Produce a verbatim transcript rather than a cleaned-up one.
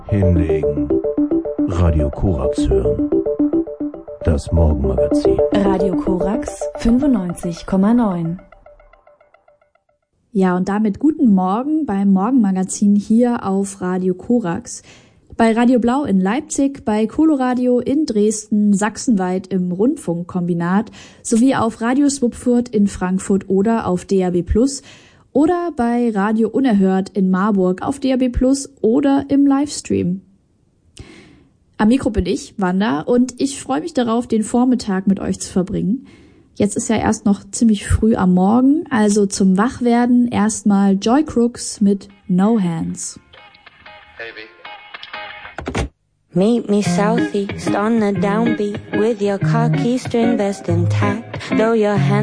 Hinlegen. Radio Korax hören. Das Morgenmagazin. Radio Korax fünfundneunzig Komma neun. Ja, und damit guten Morgen beim Morgenmagazin hier auf Radio Korax. Bei Radio Blau in Leipzig, bei Coloradio in Dresden, sachsenweit im Rundfunkkombinat sowie auf Radio Swupfurt in Frankfurt oder auf D A B plus oder bei Radio Unerhört in Marburg auf D A B plus oder im Livestream. Am Mikro bin ich, Wanda, und ich freue mich darauf, den Vormittag mit euch zu verbringen. Jetzt ist ja erst noch ziemlich früh am Morgen, also zum Wachwerden erstmal Joy Crooks mit No Hands. Meet me southeast on the downbeat with your car keys string vest intact, though your hand